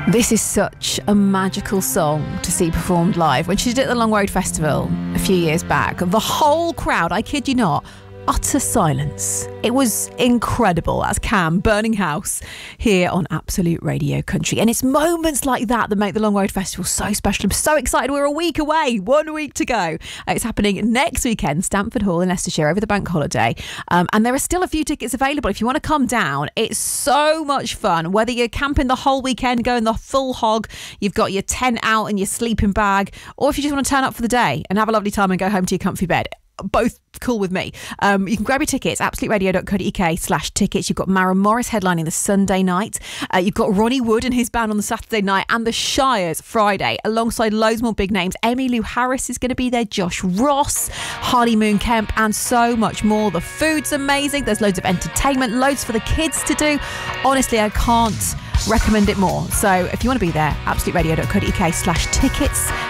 This is such a magical song to see performed live. When she did it at the Long Road Festival a few years back, the whole crowd, I kid you not, utter silence. It was incredible. That's Cam, Burning House, here on Absolute Radio Country. And it's moments like that that make the Long Road Festival so special. I'm so excited. We're a week away, 1 week to go. It's happening next weekend, Stamford Hall in Leicestershire over the bank holiday. And there are still a few tickets available. If you want to come down, it's so much fun. Whether you're camping the whole weekend, going the full hog, you've got your tent out and your sleeping bag, or if you just want to turn up for the day and have a lovely time and go home to your comfy bed. Both cool with me. You can grab your tickets, absoluteradio.co.uk/tickets. You've got Maren Morris headlining the Sunday night. You've got Ronnie Wood and his band on the Saturday night, and the Shires Friday, alongside loads more big names. Emmylou Harris is going to be there, Josh Ross, Harley Moon Kemp, and so much more. The food's amazing. There's loads of entertainment, loads for the kids to do. Honestly, I can't recommend it more. So if you want to be there, absoluteradio.co.uk/tickets.